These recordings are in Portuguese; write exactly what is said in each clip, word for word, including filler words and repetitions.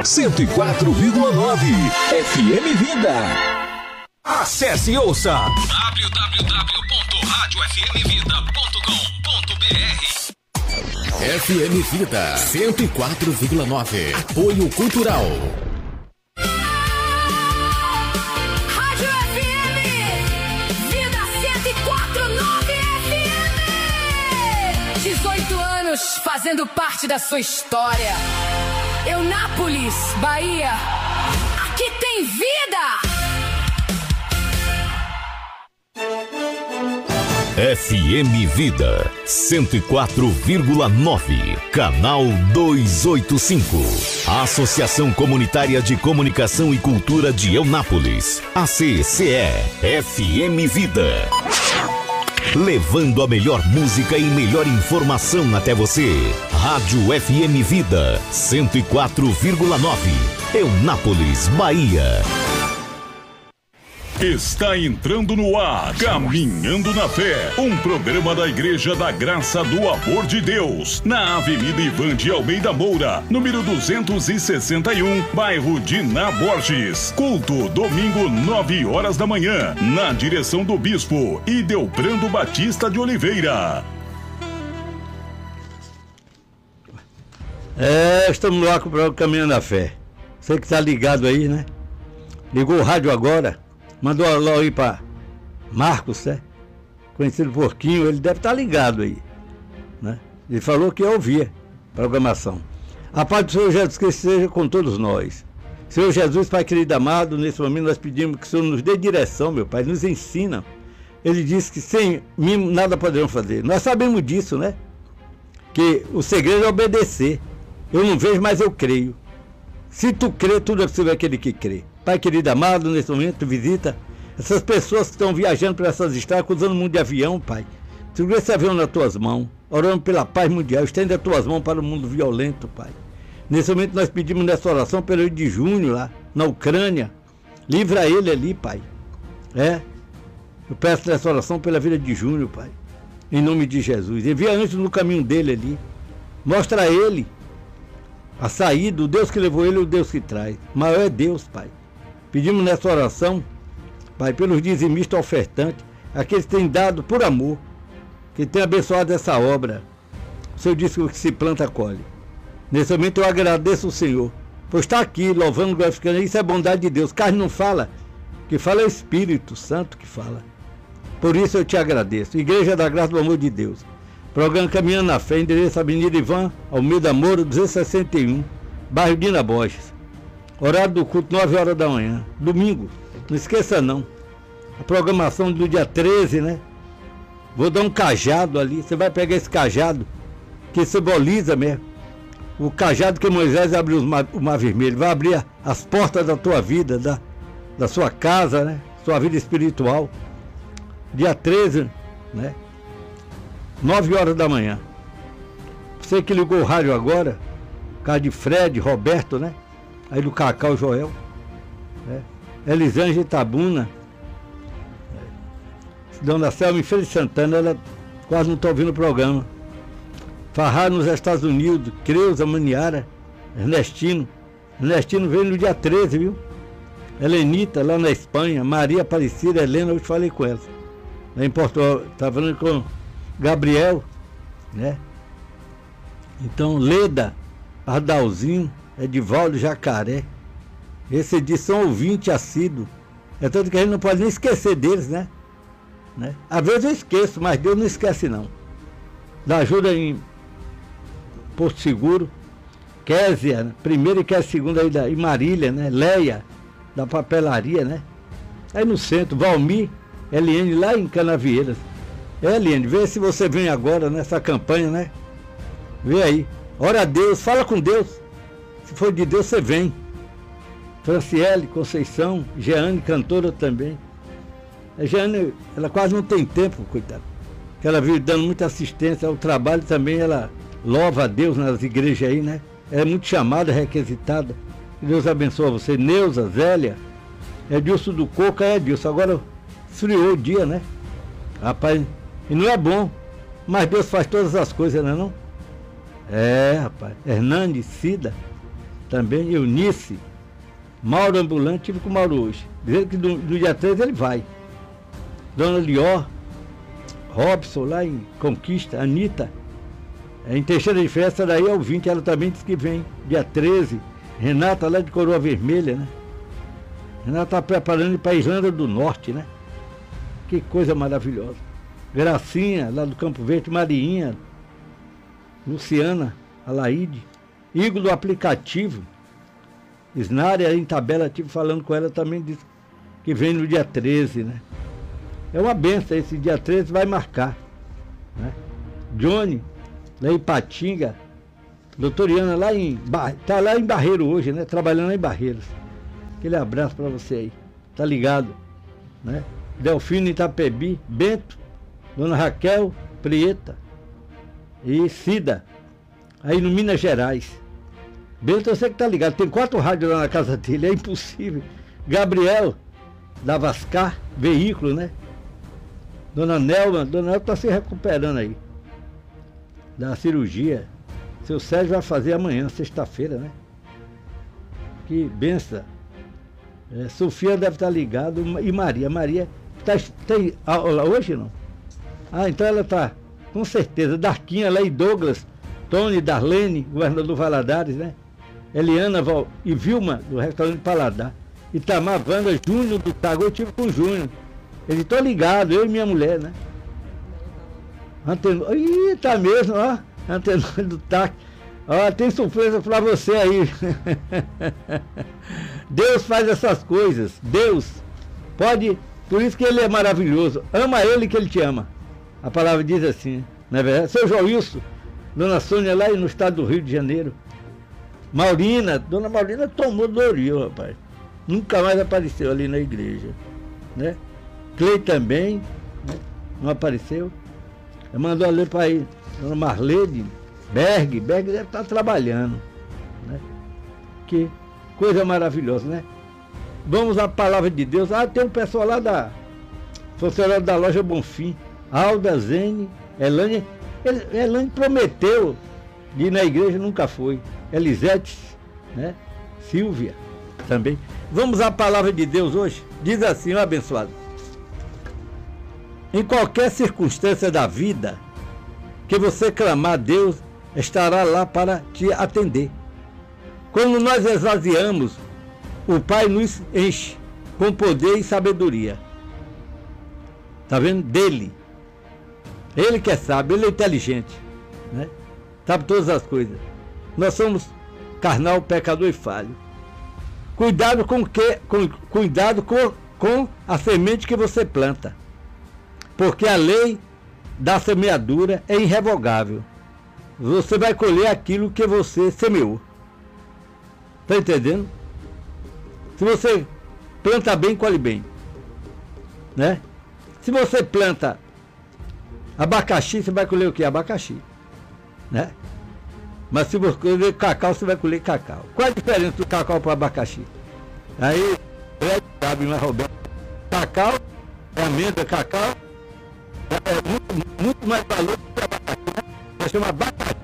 cento e quatro vírgula nove F M Vida. Acesse e ouça w w w ponto rádio f m vida ponto com ponto b r. F M Vida cento e quatro vírgula nove. Apoio Cultural. Rádio F M Vida cento e quatro vírgula nove F M. dezoito anos fazendo parte da sua história. Eunápolis, Bahia. Aqui tem vida. F M Vida cento e quatro vírgula nove, canal duzentos e oitenta e cinco. Associação Comunitária de Comunicação e Cultura de Eunápolis, A C C E, F M Vida. Levando a melhor música e melhor informação até você. Rádio F M Vida cento e quatro vírgula nove, Eunápolis, Bahia. Está entrando no ar Caminhando na Fé, um programa da Igreja da Graça do Amor de Deus, na Avenida Ivan de Almeida Moura, número duzentos e sessenta e um, bairro Diná Borges. Culto, domingo, nove horas da manhã, na direção do Bispo Idelbrando Batista de Oliveira. É, estamos lá com o programa Caminhando na Fé. Você que está ligado aí, né? Ligou o rádio agora. Mandou um alô aí para Marcos, né? Conhecido Porquinho, ele deve estar ligado aí, né? Ele falou que ia ouvir a programação. A paz do Senhor Jesus Cristo seja com todos nós. Senhor Jesus, Pai querido amado, nesse momento nós pedimos que o Senhor nos dê direção, meu Pai, nos ensina. Ele disse que sem mim nada poderão fazer. Nós sabemos disso, né? Que o segredo é obedecer. Eu não vejo, mas eu creio. Se tu crê, tudo é possível aquele que crê. Pai querido amado, nesse momento visita essas pessoas que estão viajando por essas estradas, usando o mundo de avião, Pai. Segura esse avião nas tuas mãos, orando pela paz mundial, estende as tuas mãos para o mundo violento, Pai. Nesse momento nós pedimos nessa oração pelo Rio de Junho, lá na Ucrânia. Livra ele ali, Pai. É, eu peço nessa oração pela vida de Júnior, Pai. Em nome de Jesus. Envia anjos no caminho dele ali. Mostra a ele a saída, o Deus que levou ele, o Deus que traz. Maior é Deus, Pai. Pedimos nessa oração, Pai, pelos dizimistas ofertantes, aqueles que têm dado por amor, que têm abençoado essa obra. O Senhor disse que o que se planta, colhe. Nesse momento eu agradeço o Senhor, por estar aqui, louvando, glorificando. Isso é bondade de Deus. Carne não fala, o que fala é o Espírito Santo que fala. Por isso eu te agradeço. Igreja da Graça do Amor de Deus. Programa Caminhando na Fé, endereço Avenida Ivan Almeida Moura, duzentos e sessenta e um, bairro Diná Borges. Horário do culto, nove horas da manhã. Domingo, não esqueça não. A programação do dia treze, né? Vou dar um cajado ali. Você vai pegar esse cajado, que simboliza mesmo. O cajado que Moisés abriu o mar, o mar vermelho. Vai abrir as portas da tua vida, da, da sua casa, né? Sua vida espiritual. Dia treze, né? nove horas da manhã. Você que ligou o rádio agora, cara de Fred, Roberto, né? Aí do Cacau Joel, né? Elisângela Itabuna, Dona Selma em Feira de Santana, ela quase não está ouvindo o programa. Farrar nos Estados Unidos, Creuza, Maniara, Ernestino. Ernestino veio no dia treze, viu? Helenita, lá na Espanha, Maria Aparecida, Helena, eu te falei com ela. Lá em Portugal, estava falando com Gabriel, né? Então, Leda, Ardalzinho, Edivaldo Jacaré. Esse de são ouvinte assíduo. É tanto que a gente não pode nem esquecer deles, né? né? Às vezes eu esqueço, mas Deus não esquece não. Dá ajuda em Porto Seguro. Késia, primeira e Késia segunda aí da, e Marília, né? Leia, da papelaria, né? Aí no centro, Valmir, Eliane, lá em Canavieiras. É, Eliane, vê se você vem agora nessa campanha, né? Vê aí. Ora a Deus, fala com Deus. Se for de Deus, você vem. Franciele, Conceição, Jeane, cantora também. A Jeane, ela quase não tem tempo, coitada. Ela vive dando muita assistência ao trabalho também, ela louva a Deus nas igrejas aí, né? Ela é muito chamada, requisitada. Que Deus abençoe você. Neuza, Zélia, Edilson do Coca, é Edilson. Agora esfriou o dia, né? Rapaz, e não é bom, mas Deus faz todas as coisas, não é não? É, rapaz. Hernandes, Cida, também, Eunice, Mauro Ambulante, tive com o Mauro hoje. Dizendo que no, no dia treze ele vai. Dona Lió, Robson, lá em Conquista, Anitta, em Teixeira de Festa, daí é o vinte, ela também disse que vem, dia treze. Renata, lá de Coroa Vermelha, né? Renata está preparando para a Irlanda do Norte, né? Que coisa maravilhosa. Gracinha, lá do Campo Verde, Mariinha, Luciana, Alaide, Igor do aplicativo, Isnária em tabela, tive falando com ela também, disse que vem no dia treze, né? É uma benção, esse dia treze vai marcar, né? Johnny, lá em Patinga, doutoriana lá em, tá lá em Barreiro hoje, né? Trabalhando lá em Barreiros. Aquele abraço para você aí, tá ligado, né? Delfino Itapebi, Bento, Dona Raquel Prieta e Cida, aí no Minas Gerais. Bento, eu sei que tá ligado, tem quatro rádios lá na casa dele, é impossível. Gabriel, da Vascar, veículo, né? Dona Nelma, Dona Nelma tá se recuperando aí da cirurgia. Seu Sérgio vai fazer amanhã, sexta-feira, né? Que benção. É, Sofia deve estar ligada. E Maria. Maria tá, tem aula hoje, não? Ah, então ela está, com certeza. Darquinha lá e Douglas, Tony, Darlene, governador Valadares, né? Eliana Val, e Vilma, do restaurante Paladar. Itamar Wanda, Júnior do Tago, eu tive com o Júnior. Ele está ligado, eu e minha mulher, né? Antenor, ih, tá mesmo, ó. Antenor do T A C. Ó, tem surpresa para você aí. Deus faz essas coisas. Deus pode, por isso que ele é maravilhoso. Ama ele que ele te ama. A palavra diz assim, não é verdade? Seu Joilson, Dona Sônia lá no estado do Rio de Janeiro. Maurina, Dona Maurina tomou Doril, rapaz. Nunca mais apareceu ali na igreja, né? Clay também, né? Não apareceu. Ela mandou ali para aí, Dona Marlene, Berg, Berg deve estar trabalhando, né? Que coisa maravilhosa, né? Vamos à palavra de Deus. Ah, tem um pessoal lá da funcionário da loja Bonfim, Alda, Zene, Elane. Elane prometeu de ir na igreja, nunca foi. Elisete, né? Silvia também. Vamos à palavra de Deus hoje. Diz assim, ó abençoado. Em qualquer circunstância da vida que você clamar a Deus, estará lá para te atender. Quando nós esvaziamos, o Pai nos enche com poder e sabedoria. Está vendo? Dele. Ele que é sábio, ele é inteligente, né? Sabe todas as coisas. Nós somos carnal, pecador e falho. Cuidado com que, com, cuidado com, com a semente que você planta. Porque a lei da semeadura é irrevogável. Você vai colher aquilo que você semeou. Está entendendo? Se você planta bem, colhe bem, né? Se você planta abacaxi, você vai colher o quê? Abacaxi, né? Mas se você colher cacau, você vai colher cacau. Qual a diferença do cacau para o abacaxi? Aí, Fred sabe, mas Roberto, cacau, é amêndoa, cacau, é muito, muito mais valor do que abacaxi, né? Nós chama abacaxi.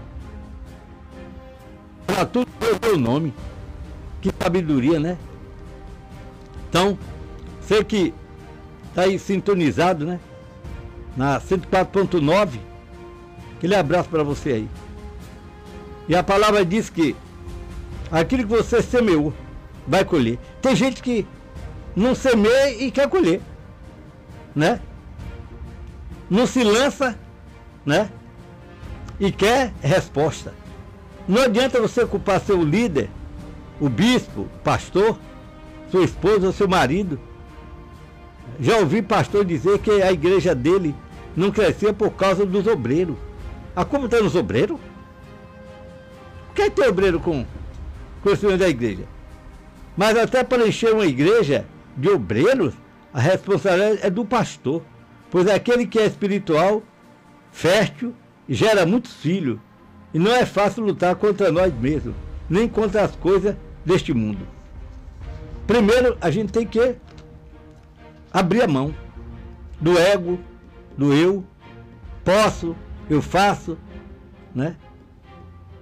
Para tudo eu o nome. Que sabedoria, né? Então, você que está aí sintonizado, né? Na cento e quatro ponto nove, aquele abraço para você aí. E a palavra diz que aquilo que você semeou, vai colher. Tem gente que não semeia e quer colher, né? Não se lança, né? E quer resposta. Não adianta você culpar seu líder, o bispo, pastor, sua esposa ou seu marido. Já ouvi pastor dizer que a igreja dele não crescia por causa dos obreiros. A culpa está nos obreiros? Quem tem obreiro com o instrumento da igreja? Mas até para encher uma igreja de obreiros, a responsabilidade é do pastor. Pois é aquele que é espiritual, fértil, gera muitos filhos. E não é fácil lutar contra nós mesmos, nem contra as coisas deste mundo. Primeiro, a gente tem que abrir a mão do ego, do eu, posso, eu faço, né?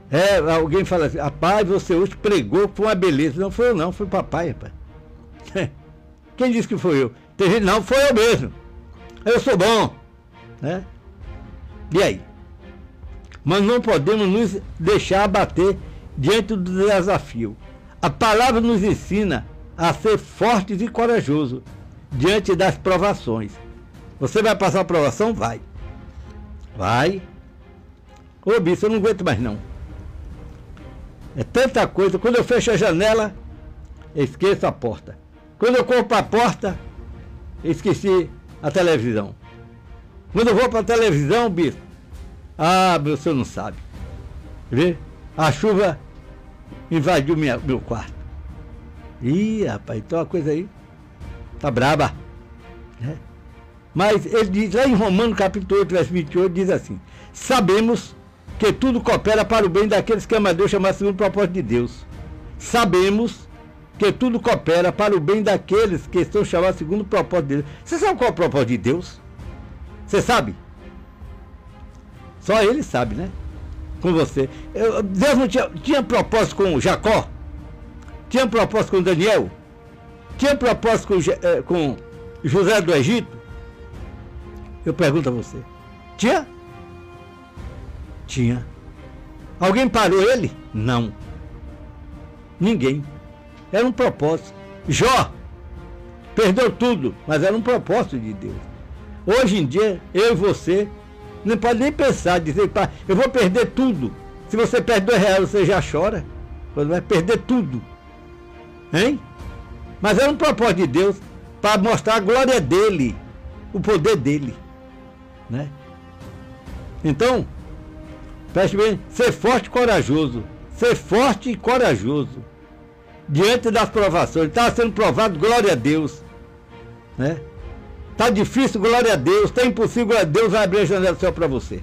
É, alguém fala assim, rapaz, você hoje pregou, foi uma beleza. Não foi eu não, foi o papai, rapaz. Quem disse que foi eu? Tem gente, não, foi eu mesmo. Eu sou bom. Né? E aí? Mas não podemos nos deixar abater diante do desafio. A palavra nos ensina a ser fortes e corajosos diante das provações. Você vai passar a provação? Vai. Vai. Ô, bicho, eu não aguento mais não. É tanta coisa. Quando eu fecho a janela, eu esqueço a porta. Quando eu corro para a porta, eu esqueci a televisão. Quando eu vou para a televisão, bicho, ah, meu, senhor não sabe. Vê? A chuva invadiu minha, meu quarto. Ih, rapaz, então a coisa aí tá braba. Né? Mas ele diz, lá em Romanos capítulo oito, verso vinte e oito, diz assim: sabemos que tudo coopera para o bem daqueles que amam a Deus, chamados segundo o propósito de Deus. Sabemos que tudo coopera para o bem daqueles que estão chamados segundo o propósito de Deus. Você sabe qual é o propósito de Deus? Você sabe? Só ele sabe, né? Com você. Eu, Deus não tinha, tinha propósito com Jacó? Tinha propósito com Daniel? Tinha propósito com, com José do Egito? Eu pergunto a você. Tinha? Tinha. Alguém parou ele? Não. Ninguém. Era um propósito. Jó perdeu tudo, mas era um propósito de Deus. Hoje em dia, eu e você não pode nem pensar, dizer, pá, eu vou perder tudo. Se você perde dois reais, você já chora. Quando vai perder tudo. Hein? Mas era um propósito de Deus para mostrar a glória dele, o poder dele. Né? Então, preste bem, ser forte e corajoso. Ser forte e corajoso. Diante das provações. Está sendo provado, glória a Deus. Né? Está difícil, glória a Deus. Está impossível, glória a Deus vai abrir a janela do céu para você.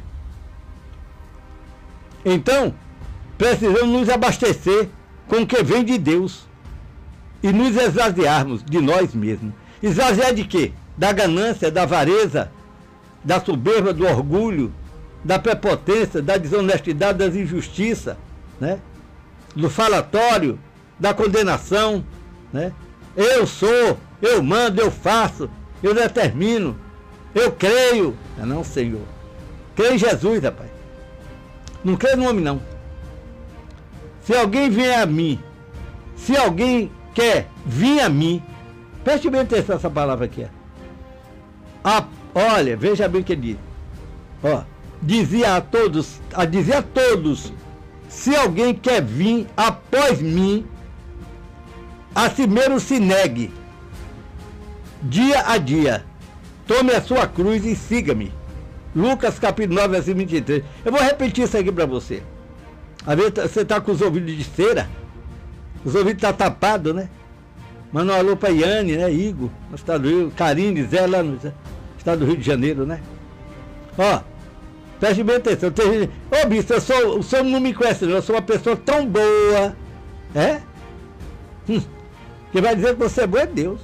Então, precisamos nos abastecer com o que vem de Deus. E nos esvaziarmos de nós mesmos. Esvaziar de quê? Da ganância, da avareza, da soberba, do orgulho, da prepotência, da desonestidade, das injustiças, né? Do falatório, da condenação, né? Eu sou, eu mando, eu faço, eu determino, eu creio. Ah, não, Senhor. Creio em Jesus, rapaz. Não creio no homem, não. Se alguém vier a mim, se alguém quer vir a mim, preste bem atenção essa palavra aqui. A, olha, veja bem o que ele diz. Ó, dizia a todos, a dizer a todos, se alguém quer vir após mim, a si mesmo se negue, dia a dia, tome a sua cruz e siga-me. Lucas capítulo nove, versículo vinte e três. Eu vou repetir isso aqui para você. Às vezes você está com os ouvidos de cera, os ouvidos estão tá tapados, né? Manda um alô para Iane, né? Igor, no estado do Rio, Karine, Zé, lá no estado do Rio de Janeiro, né? Ó, preste bem atenção. Tem... Ô, bicho, eu sou, o senhor não me conhece, não. Eu sou uma pessoa tão boa, é? Hum. Quem vai dizer que você é bom é Deus.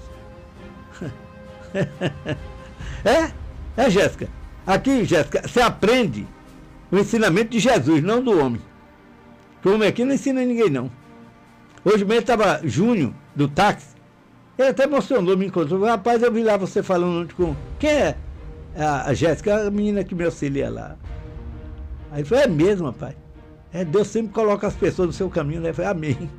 É? É, Jéssica. Aqui, Jéssica, você aprende o ensinamento de Jesus, não do homem. Porque o homem aqui não ensina ninguém, não. Hoje mesmo estava Júnior, do táxi. Ele até emocionou, me encontrou. Rapaz, eu vi lá você falando com... Quem é? A Jéssica, a menina que me auxilia lá. Aí ele falou, é mesmo, rapaz. É, Deus sempre coloca as pessoas no seu caminho, né? Eu falei, amém.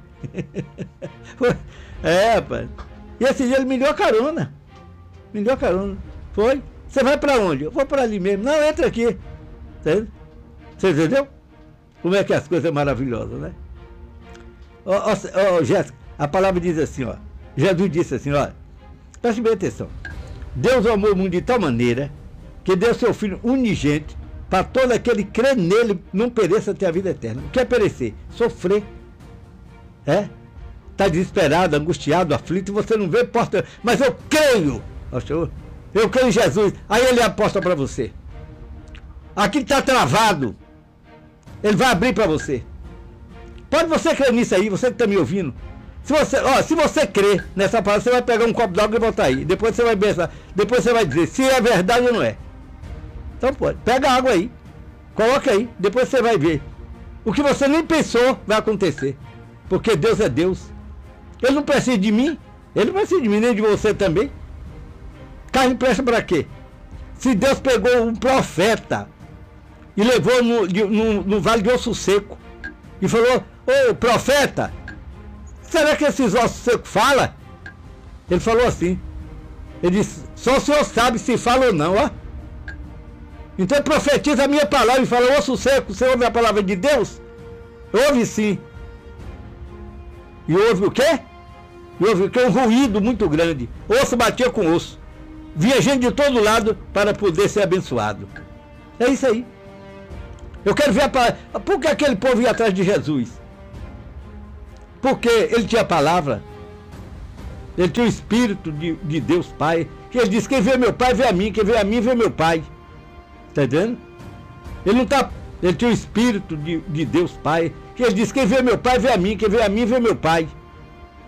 É, rapaz. E esse dia ele me deu a carona. Me deu a carona. Foi? Você vai pra onde? Eu vou pra ali mesmo. Não, entra aqui. Você entendeu? Como é que as coisas são maravilhosas, né? Ó, ó, ó, Jéssica, a palavra diz assim, ó. Jesus disse assim, ó. Preste bem atenção. Deus amou o mundo de tal maneira que deu seu Filho unigênito para todo aquele que crê nele não pereça até a vida eterna. O que é perecer? Sofrer. É? Está desesperado, angustiado, aflito, você não vê porta. Mas eu creio. Eu creio em Jesus. Aí ele aposta para você. Aqui está travado. Ele vai abrir para você. Pode você crer nisso aí, você que está me ouvindo. Se você, ó, se você crer nessa palavra, você vai pegar um copo d'água e botar aí. Depois você vai pensar, depois você vai dizer se é verdade ou não é. Então pode, pega a água aí, coloca aí, depois você vai ver. O que você nem pensou vai acontecer. Porque Deus é Deus. Ele não precisa de mim. Ele não precisa de mim, nem de você também. Carne presta para quê? Se Deus pegou um profeta e levou no, no, no vale de osso seco e falou: ô profeta, será que esses ossos secos falam? Ele falou assim. Ele disse: só o senhor sabe se fala ou não, ó. Então profetiza a minha palavra e fala: osso seco, você ouve a palavra de Deus? Ouve sim. E ouve o quê? E ouve o quê? Um ruído muito grande. Osso batia com osso. Vinha gente de todo lado para poder ser abençoado. É isso aí. Eu quero ver a palavra. Por que aquele povo ia atrás de Jesus? Porque ele tinha a palavra. Ele tinha o Espírito de, de Deus Pai. Que ele disse: quem vê meu Pai vê a mim. Quem vê a mim vê meu Pai. Está entendendo? Ele não está. Ele tinha o Espírito de, de Deus Pai. Que ele disse: quem vê meu Pai vê a mim. Quem vê a mim vê meu Pai.